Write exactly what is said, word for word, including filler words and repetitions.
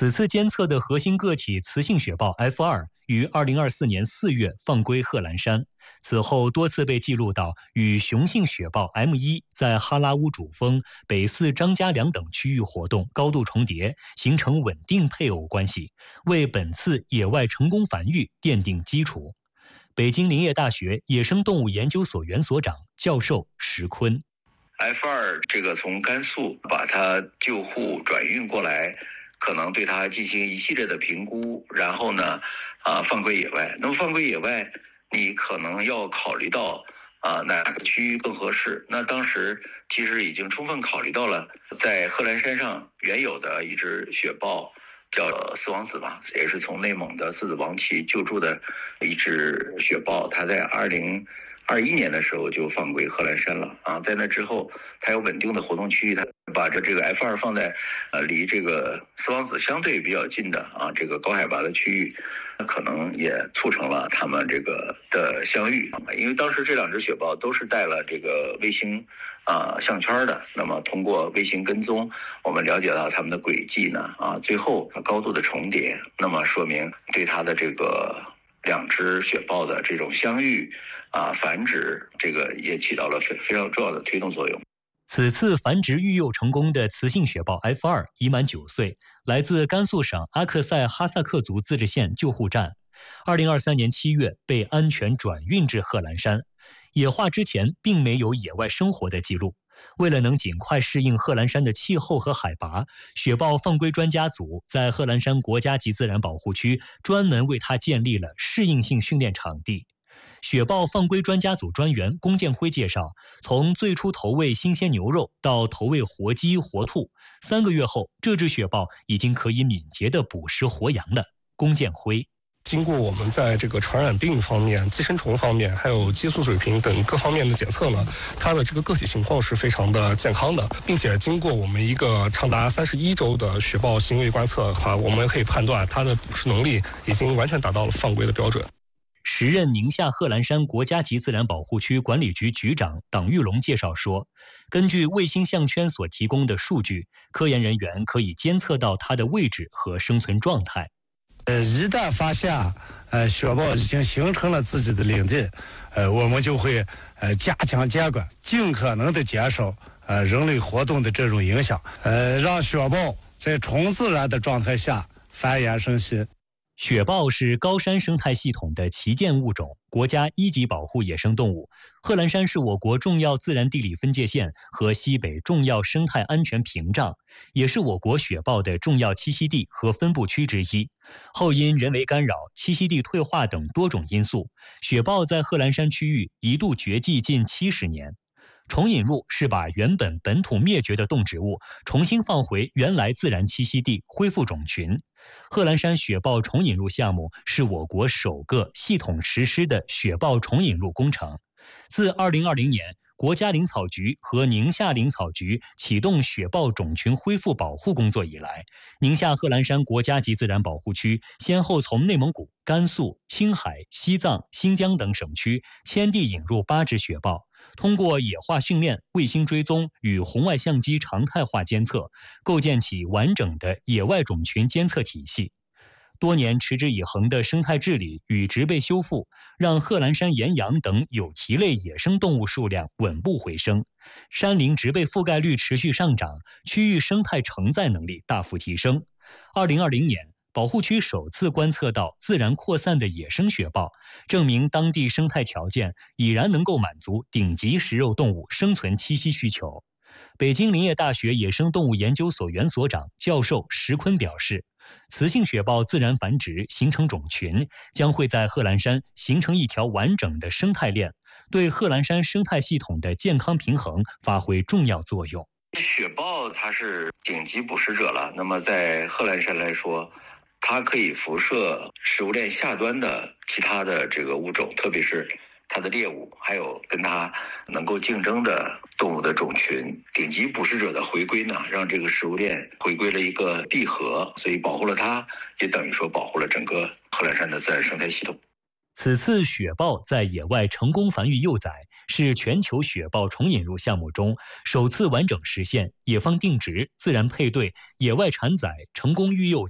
此次监测的核心个体雌性雪豹 F 二 于二零二四年四月放归贺兰山，此后多次被记录到与雄性雪豹 M 一 在哈拉乌主峰、北四张家梁等区域活动高度重叠，形成稳定配偶关系，为本次野外成功繁育奠定基础。北京林业大学野生动物研究所原所长、教授石坤 F 二 这个从甘肃把它救护转运过来，可能对它进行一系列的评估，然后呢，啊、呃、放归野外。那么放归野外，你可能要考虑到啊、呃、哪个区域更合适。那当时其实已经充分考虑到了在贺兰山上原有的一只雪豹，叫四王子嘛，也是从内蒙的四子王旗救助的一只雪豹，它在二零二一年的时候就放归贺兰山了啊，在那之后，它有稳定的活动区域，它把这这个 F 二 放在呃离这个四王子相对比较近的啊这个高海拔的区域，可能也促成了他们这个的相遇。因为当时这两只雪豹都是带了这个卫星啊项圈的，那么通过卫星跟踪，我们了解到它们的轨迹呢啊最后高度的重叠，那么说明对它的这个两只雪豹的这种相遇啊繁殖，这个也起到了非非常重要的推动作用。 此次繁殖育幼成功的雌性雪豹 F 二 已满九岁，来自甘肃省阿克塞哈萨克族自治县救护站。二零二三年七月被安全转运至贺兰山。野化之前并没有野外生活的记录。为了能尽快适应贺兰山的气候和海拔，雪豹放归专家组在贺兰山国家级自然保护区专门为它建立了适应性训练场地。雪豹放归专家组专员龚建辉介绍，从最初投喂新鲜牛肉到投喂活鸡、活兔，三个月后，这只雪豹已经可以敏捷地捕食活羊了。龚建辉。 经过我们在这个传染病方面、寄生虫方面，还有激素水平等各方面的检测呢，它的这个个体情况是非常的健康的，并且经过我们一个长达三十一周的雪豹行为观测的话，我们可以判断它的捕食能力已经完全达到了放归的标准。 时任宁夏贺兰山国家级自然保护区管理局局长党玉龙介绍说，根据卫星项圈所提供的数据，科研人员可以监测到它的位置和生存状态。 呃，一旦发现呃雪豹已经形成了自己的领地，呃，我们就会呃加强监管，尽可能的减少呃人类活动的这种影响，呃，让雪豹在纯自然的状态下繁衍生息。 雪豹是高山生态系统的旗舰物种，国家一级保护野生动物。贺兰山是我国重要自然地理分界线和西北重要生态安全屏障，也是我国雪豹的重要栖息地和分布区之一。后因人为干扰、栖息地退化等多种因素，雪豹在贺兰山区域一度绝迹近七十年。重引入是把原本本土灭绝的动植物重新放回原来自然栖息地，恢复种群。贺兰山雪豹重引入项目是我国首个系统实施的雪豹重引入工程。自二零二零年，国家林草局和宁夏林草局启动雪豹种群恢复保护工作以来，宁夏贺兰山国家级自然保护区先后从内蒙古、甘肃、青海、西藏、新疆等省区迁地引入八只雪豹，通过野化训练、卫星追踪与红外相机常态化监测，构建起完整的野外种群监测体系。多年持之以恒的生态治理与植被修复，让贺兰山岩羊等有蹄类野生动物数量稳步回升，山林植被覆盖率持续上涨，区域生态承载能力大幅提升。二零二零年，保护区首次观测到自然扩散的野生雪豹，证明当地生态条件已然能够满足顶级食肉动物生存栖息需求。北京林业大学野生动物研究所原所长、教授石坤表示，雌性雪豹自然繁殖形成种群，将会在贺兰山形成一条完整的生态链，对贺兰山生态系统的健康平衡发挥重要作用。 雪豹它是顶级捕食者了，那么在贺兰山来说，它可以辐射食物链下端的其他的这个物种，特别是它的猎物，还有跟它能够竞争的动物的种群。顶级捕食者的回归呢，让这个食物链回归了一个闭合，所以保护了它，也等于说保护了整个贺兰山的自然生态系统。 此次雪豹在野外成功繁育幼崽，是全球雪豹重引入项目中首次完整实现野放定植、自然配对、野外产崽、成功育幼